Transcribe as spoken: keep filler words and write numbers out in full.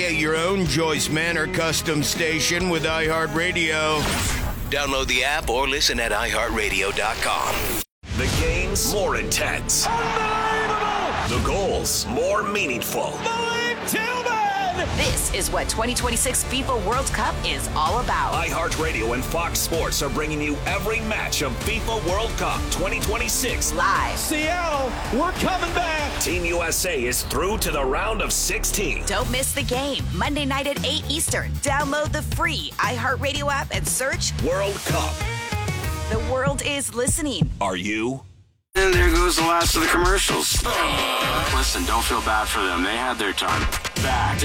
Create your own Joyce Manor custom station with iHeartRadio. Download the app or listen at i heart radio dot com. The game's more intense. Unbelievable! The goals more meaningful. Malik Tillman! This is what twenty twenty-six FIFA World Cup is all about. iHeartRadio and Fox Sports are bringing you every match of FIFA World Cup twenty twenty-six live. Seattle, we're coming back. Team U S A is through to the round of sixteen. Don't miss the game. Monday night at eight Eastern. Download the free iHeartRadio app and search World Cup. The world is listening. Are you? And there goes the last of the commercials. Listen, don't feel bad for them. They had their time. Back